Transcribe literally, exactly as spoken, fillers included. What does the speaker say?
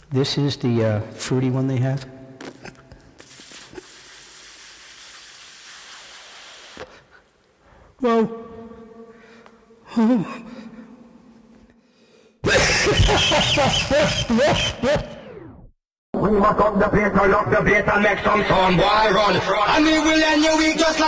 This is the uh, fruity one they have. Whoa. Oh. We must up the place, now lock the place and make some sound, boy, run. And we will end your week just like